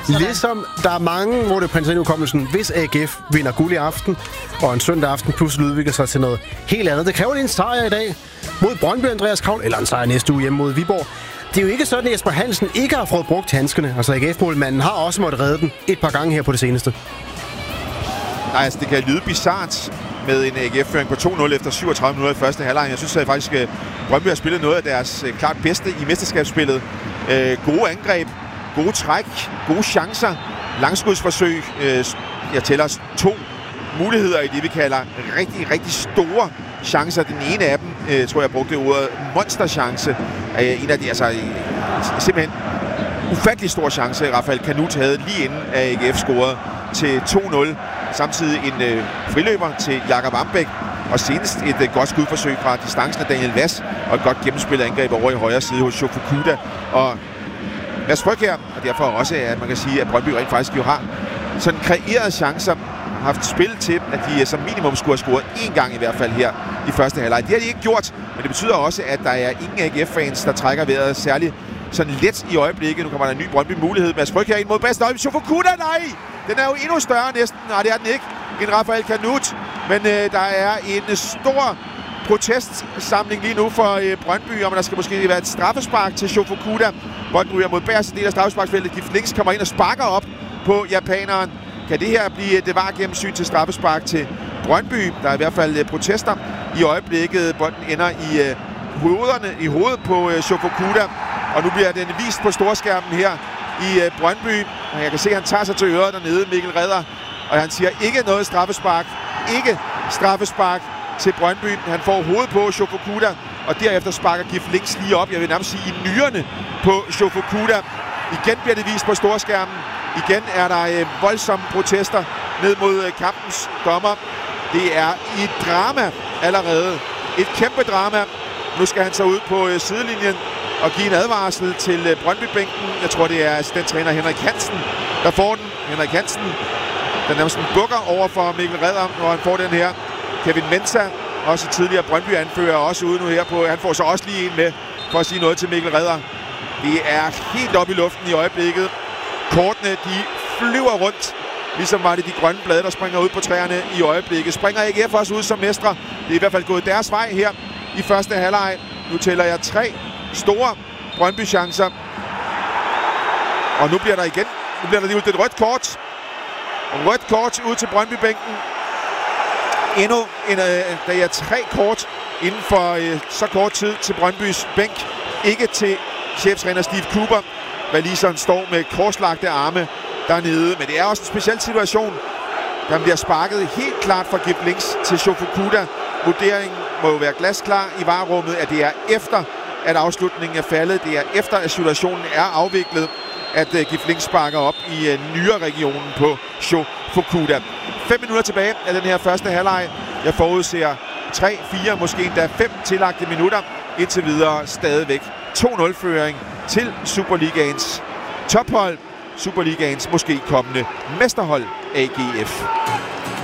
Ligesom der er mange, hvor det prinser ind i udkommelsen, hvis AGF vinder guld i aften, og en søndag aften pludselig udvikler sig til noget helt andet. Det kræver lige en sejr i dag mod Brøndby, Andreas Kravl, eller en sejr næste uge hjemme mod Viborg. Det er jo ikke sådan, at Jesper Hansen ikke har fået brugt handskerne. Altså AGF-målmanden har også måttet redde den et par gange her på det seneste. Nej, altså det kan lyde bizarrt med en AGF-føring på 2-0 efter 37 minutter i første halvleg. Jeg synes faktisk, at Brøndby har spillet noget af deres klart bedste i mesterskabsspillet. Gode angreb, gode træk, gode chancer, langskudsforsøg. Jeg tæller 2 muligheder i det, vi kalder rigtig, rigtig store chancer. Den ene af dem, tror jeg brugte ordet monsterchance. En af de, altså simpelthen ufattelig stor chance, Rafael Kanut havde lige inden AGF scorede til 2-0. Samtidig en friløber til Jakob Ambæk, og senest et godt skudforsøg fra distancen af Daniel Vass, og et godt gennemspillet angreb over i højre side hos Shofukuda. Og Mads Fryg her, og derfor også, at man kan sige, at Brøndby rent faktisk jo har sådan kreerede chancer, haft spil til, at de som minimum skulle have scoret 1 gang i hvert fald her i første halvleg. Det har de ikke gjort, men det betyder også, at der er ingen AGF-fans, der trækker vejret særligt sådan let i øjeblikket. Nu kommer der en ny Brøndby-mulighed. Mads Fryg her ind mod bedste øjeblik. Shofukuda, nej! Den er jo endnu større næsten. Nej, det er den ikke. En Rafael Kanut. Men der er en stor protestsamling lige nu for Brøndby, om der skal måske være et straffespark til Shofukuda. Bolden ryger mod bagerste del af straffesparksfeltet. Gift Links kommer ind og sparker op på japaneren. Kan det her blive et VAR-gennemsyn til straffespark til Brøndby? Der er i hvert fald protester i øjeblikket. Bolden ender i hovedet på Shofukuda. Og nu bliver den vist på storskærmen her i Brøndby. Og jeg kan se, at han tager sig til øret dernede, Mikkel Redder. Og han siger ikke noget straffespark. Ikke straffespark til Brøndby. Han får hovedet på Shofukuda, og derefter sparker Gift Links lige op. Jeg vil nærmest sige i nyrerne på Shofukuda. Igen bliver det vist på storskærmen. Igen er der voldsomme protester ned mod kampens dommer. Det er et drama allerede. Et kæmpe drama. Nu skal han så ud på sidelinjen og give en advarsel til Brøndby-bænken. Jeg tror, det er assistenttræner Henrik Hansen, der får den. Henrik Hansen, der nærmest bukker over for Mikkel Redder, når han får den her. Kevin Mensah, også tidligere Brøndby-anfører, også ude nu her på. Han får så også lige en med for at sige noget til Mikkel Redder. Det er helt op i luften i øjeblikket. Kortene, de flyver rundt. Ligesom var det de grønne blade, der springer ud på træerne i øjeblikket. Springer AGF også ud som mestre. Det er i hvert fald gået deres vej her i første halvleg. Nu tæller jeg 3 store Brøndby-chancer. Og nu bliver der igen. Nu bliver der lige ud et rødt kort. Rødt kort ud til Brøndby-bænken. Endnu der er 3 kort inden for så kort tid til Brøndbys bænk. Ikke til cheftræner Steve Cooper. Waliseren står med korslagte arme dernede. Men det er også en speciel situation. Der bliver sparket helt klart fra Gift Links til Shofukuda. Vurderingen må jo være glasklar i VAR-rummet, at det er efter, at afslutningen er faldet. Det er efter, at situationen er afviklet, at Gift Links sparker op i nyre-regionen på Shofukuda. 5 minutter tilbage af den her første halvleg. Jeg forudser 3, 4, måske endda 5 tillagte minutter. Indtil videre stadigvæk 2-0-føring til Superligaens tophold. Superligaens måske kommende mesterhold AGF.